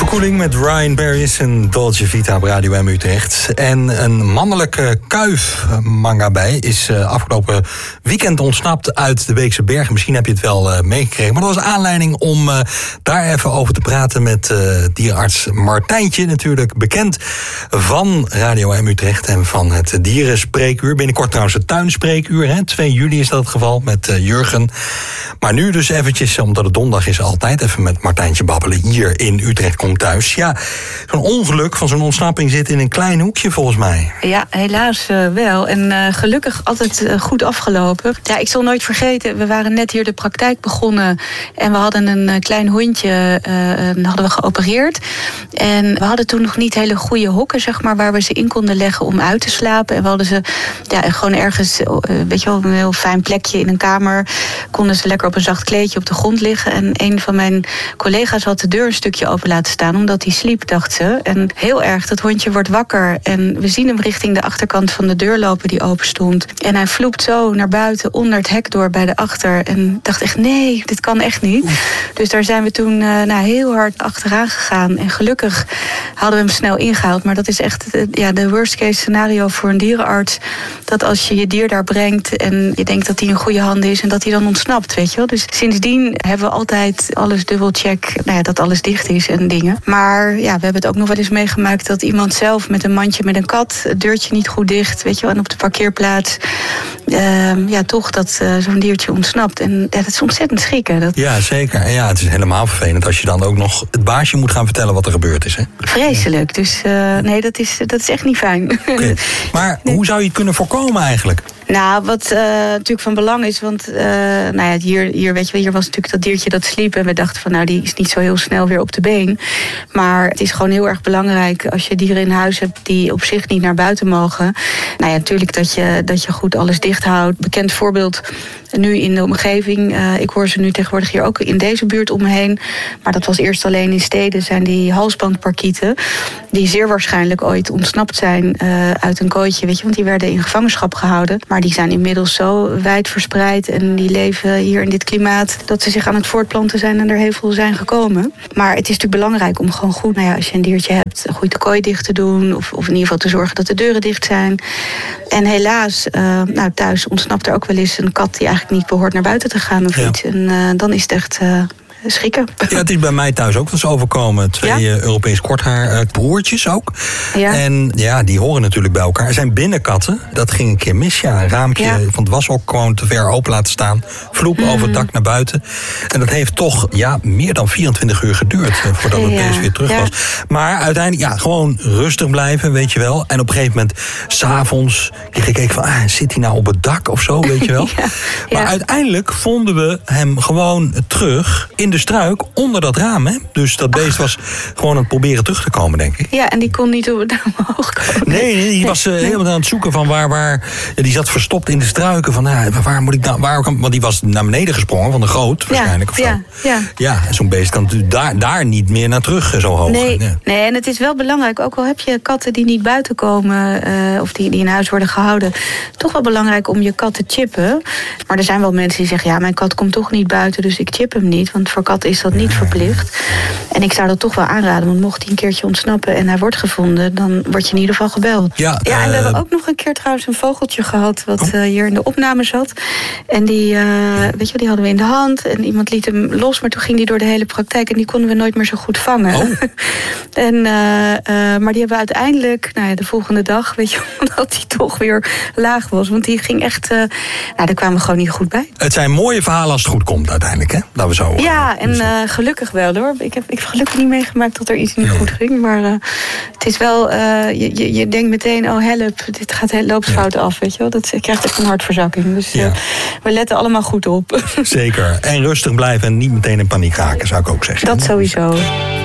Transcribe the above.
Koeling met Ryan Barris en Dolce Vita op Radio M Utrecht. En een mannelijke kuifmangabij is afgelopen weekend ontsnapt uit de Beekse Bergen. Misschien heb je het wel meegekregen. Maar dat was aanleiding om daar even over te praten met dierenarts Martijntje. Natuurlijk bekend van Radio M Utrecht en van het dierenspreekuur. Binnenkort trouwens het tuinspreekuur. Hè? 2 juli is dat het geval met Jurgen. Maar nu dus eventjes, omdat het donderdag is, altijd even met Martijntje babbelen. Hier in Utrecht komt thuis. Ja, zo'n ongeluk van zo'n ontsnapping zit in een klein hoekje volgens mij. Ja, helaas wel. En gelukkig altijd goed afgelopen. Ja, ik zal nooit vergeten, we waren net hier de praktijk begonnen. En we hadden een klein hondje, hadden we geopereerd. En we hadden toen nog niet hele goede hokken, zeg maar, waar we ze in konden leggen om uit te slapen. En we hadden ze gewoon ergens, weet je wel, op een heel fijn plekje in een kamer. Konden ze lekker op een zacht kleedje op de grond liggen. En een van mijn collega's had de deur een stukje open laten staan, omdat hij sliep, dacht ze. En heel erg, dat hondje wordt wakker. En we zien hem richting de achterkant van de deur lopen die open stond. En hij vloept zo naar buiten onder het hek door bij de achter. En dacht echt, nee, dit kan echt niet. Dus daar zijn we toen heel hard achteraan gegaan. En gelukkig hadden we hem snel ingehaald. Maar dat is echt de worst case scenario voor een dierenarts. Dat als je je dier daar brengt en je denkt dat hij in goede handen is en dat hij dan ontsnapt, weet je wel. Dus sindsdien hebben we altijd alles dubbelcheck, dat alles dicht is en dingen. Maar ja, we hebben het ook nog wel eens meegemaakt dat iemand zelf met een mandje met een kat, het deurtje niet goed dicht, weet je wel, en op de parkeerplaats toch dat zo'n diertje ontsnapt. En dat is ontzettend schrikken. Ja, zeker. En ja, het is helemaal vervelend als je dan ook nog het baasje moet gaan vertellen wat er gebeurd is, hè? Vreselijk. Dus nee, dat is echt niet fijn. Okay. Maar hoe zou je het kunnen voorkomen eigenlijk? Nou, wat natuurlijk van belang is, want hier, weet je wel, hier was natuurlijk dat diertje dat sliep en we dachten van, die is niet zo heel snel weer op de been. Maar het is gewoon heel erg belangrijk als je dieren in huis hebt die op zich niet naar buiten mogen. Natuurlijk dat je goed alles dicht houdt. Bekend voorbeeld nu in de omgeving. Ik hoor ze nu tegenwoordig hier ook in deze buurt om me heen. Maar dat was eerst alleen in steden, zijn die halsbandparkieten, die zeer waarschijnlijk ooit ontsnapt zijn uit een kooitje, weet je, want die werden in gevangenschap gehouden. Maar die zijn inmiddels zo wijd verspreid en die leven hier in dit klimaat dat ze zich aan het voortplanten zijn en er heel veel zijn gekomen. Maar het is natuurlijk belangrijk om gewoon goed, als je een diertje hebt, goed de kooi dicht te doen of in ieder geval te zorgen dat de deuren dicht zijn. En helaas, thuis ontsnapt er ook wel eens een kat die eigenlijk niet behoort naar buiten te gaan of iets. En dan is het echt schrikken. Ja, het is bij mij thuis ook wel eens overkomen. 2 Europees korthaar broertjes ook. Ja. En die horen natuurlijk bij elkaar. Er zijn binnenkatten. Dat ging een keer mis. Ja, een raampje van het washok gewoon te ver open laten staan. Vloep over het dak naar buiten. En dat heeft toch meer dan 24 uur geduurd voordat het beest weer terug was. Maar uiteindelijk gewoon rustig blijven, weet je wel. En op een gegeven moment, 's avonds, gekeken van, zit hij nou op het dak of zo, weet je wel. Maar uiteindelijk vonden we hem gewoon terug in de struik onder dat raam, hè? Dus dat beest was gewoon aan het proberen terug te komen, denk ik. Ja, en die kon niet door het raam omhoog komen. Nee, die was helemaal aan het zoeken van waar die zat verstopt in de struiken. Van waar moet ik nou, want die was naar beneden gesprongen van de goot, waarschijnlijk. Of zo. Ja, en zo'n beest kan daar niet meer naar terug zo hoog. Nee, en het is wel belangrijk, ook al heb je katten die niet buiten komen of die in huis worden gehouden, toch wel belangrijk om je kat te chippen. Maar er zijn wel mensen die zeggen, mijn kat komt toch niet buiten, dus ik chip hem niet. Want voor katten is dat niet verplicht. En ik zou dat toch wel aanraden, want mocht hij een keertje ontsnappen en hij wordt gevonden, dan word je in ieder geval gebeld. Ja, en we hebben ook nog een keer trouwens een vogeltje gehad wat hier in de opname zat. En die hadden we in de hand en iemand liet hem los, maar toen ging die door de hele praktijk en die konden we nooit meer zo goed vangen. Maar die hebben we uiteindelijk, de volgende dag, weet je, dat hij toch weer laag was. Want die ging echt, daar kwamen we gewoon niet goed bij. Het zijn mooie verhalen als het goed komt uiteindelijk, hè? Dat we zo. Ja, en gelukkig wel hoor. Ik heb gelukkig niet meegemaakt dat er iets niet goed ging. Maar het is wel, je denkt meteen, help, dit loopt fout af, weet je wel. Je krijgt echt een hartverzakking. Dus we letten allemaal goed op. Zeker. En rustig blijven en niet meteen in paniek raken, zou ik ook zeggen. Dat sowieso.